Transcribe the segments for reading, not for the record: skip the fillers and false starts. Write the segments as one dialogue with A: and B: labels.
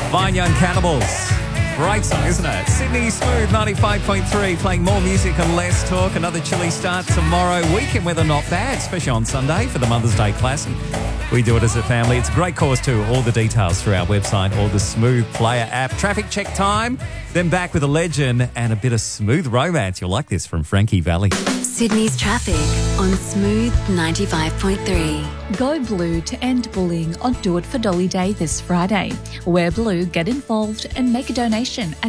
A: Fine Young Cannibals. Great song, isn't it? Sydney Smooth 95.3, playing more music and less talk. Another chilly start tomorrow. Weekend weather not bad, especially on Sunday for the Mother's Day Classic. We do it as a family. It's a great cause too. All the details through our website or the Smooth Player app. Traffic check time, then back with a legend and a bit of smooth romance. You'll like this from Frankie Valli.
B: Sydney's traffic on Smooth 95.3.
C: Go blue to end bullying on Do It for Dolly Day this Friday. Wear blue, get involved and make a donation at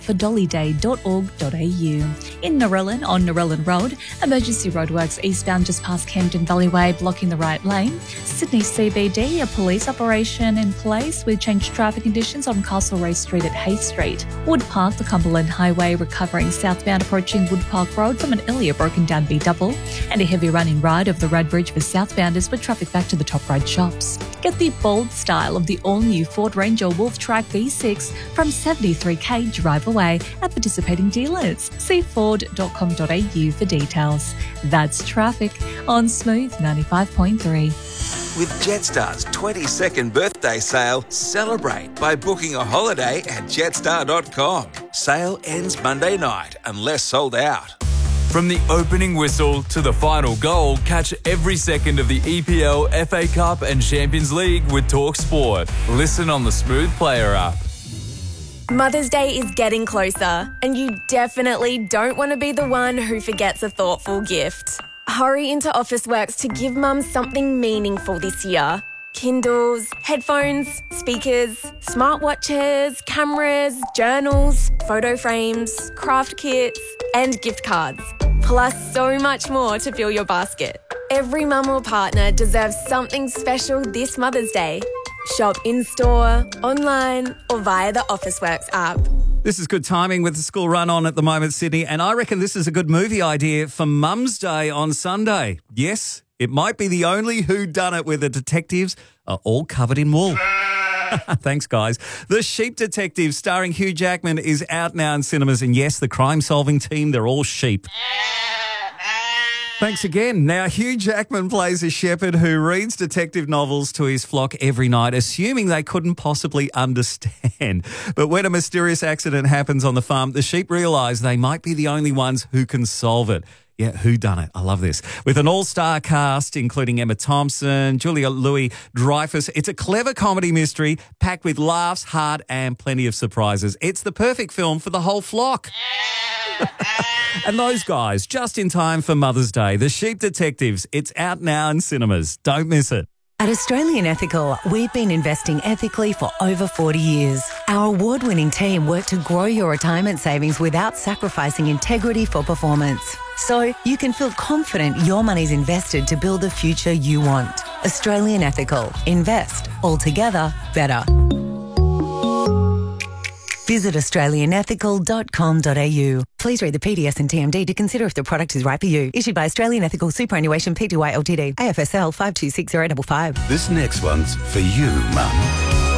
C: doitfordollyday.org.au. In Narellan on Narellan Road, emergency roadworks eastbound just past Camden Valleyway blocking the right lane. Sydney CBD, a police operation in place with changed traffic conditions on Castlereagh Street at Hay Street. Wood Park, the Cumberland Highway recovering southbound approaching Wood Park Road from an earlier broken down B-double, and a heavy running ride over the Rad Bridge for southbounders with traffic back to the Top Ride shops. Get the bold style of the all-new Ford Ranger Wolf Track V6 from 73k drive away at participating dealers. See ford.com.au for details. That's traffic on Smooth 95.3.
D: With Jetstar's 22nd birthday sale, celebrate by booking a holiday at jetstar.com. Sale ends Monday night unless sold out.
E: From the opening whistle to the final goal, catch every second of the EPL, FA Cup and Champions League with Talk Sport. Listen on the Smooth Player app.
F: Mother's Day is getting closer, and you definitely don't want to be the one who forgets a thoughtful gift. Hurry into Officeworks to give Mum something meaningful this year. Kindles, headphones, speakers, smartwatches, cameras, journals, photo frames, craft kits, and gift cards. Plus so much more to fill your basket. Every mum or partner deserves something special this Mother's Day. Shop in-store, online, or via the Officeworks app.
A: This is good timing with the school run on at the moment, Sydney, and I reckon this is a good movie idea for Mum's Day on Sunday. Yes, it might be the only whodunit where the detectives are all covered in wool. Thanks, guys. The Sheep Detective, starring Hugh Jackman, is out now in cinemas. And yes, the crime-solving team, they're all sheep. Thanks again. Now, Hugh Jackman plays a shepherd who reads detective novels to his flock every night, assuming they couldn't possibly understand. But when a mysterious accident happens on the farm, the sheep realise they might be the only ones who can solve it. Yeah, who done it? I love this. With an all-star cast, including Emma Thompson, Julia Louis-Dreyfus, it's a clever comedy mystery packed with laughs, heart, and plenty of surprises. It's the perfect film for the whole flock. And those guys, just in time for Mother's Day, The Sheep Detectives. It's out now in cinemas. Don't miss it.
G: At Australian Ethical, we've been investing ethically for over 40 years. Our award-winning team work to grow your retirement savings without sacrificing integrity for performance. So you can feel confident your money's invested to build the future you want. Australian Ethical. Invest. Altogether better. Visit australianethical.com.au. Please read the PDS and TMD to consider if the product is right for you. Issued by Australian Ethical Superannuation Pty Ltd. AFSL 526055.
H: This next one's for you, Mum.